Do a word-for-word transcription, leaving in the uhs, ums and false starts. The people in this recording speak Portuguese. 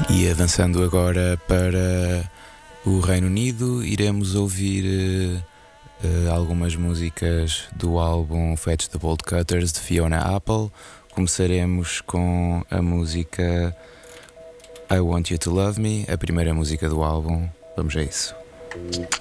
E avançando agora para o Reino Unido, iremos ouvir uh, algumas músicas do álbum Fetch the Bolt Cutters de Fiona Apple. Começaremos com a música I Want You to Love Me, a primeira música do álbum. Vamos a isso.